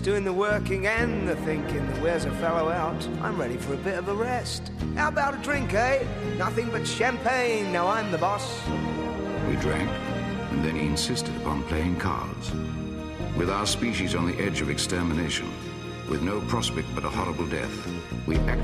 Just doing the working and the thinking that wears a fellow out. I'm ready for a bit of a rest. How about a drink, eh? Nothing but champagne, now I'm the boss. We drank, and then he insisted upon playing cards. With our species on the edge of extermination, with no prospect but a horrible death, we